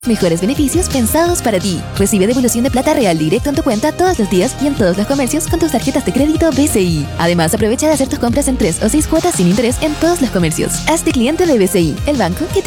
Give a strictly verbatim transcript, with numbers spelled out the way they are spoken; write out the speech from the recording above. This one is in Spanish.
Mejores beneficios pensados para ti. Recibe devolución de plata real directo en tu cuenta todos los días y en todos los comercios con tus tarjetas de crédito B C I. Además, aprovecha de hacer tus compras en tres o seis cuotas sin interés en todos los comercios. Hazte cliente de B C I, el banco que te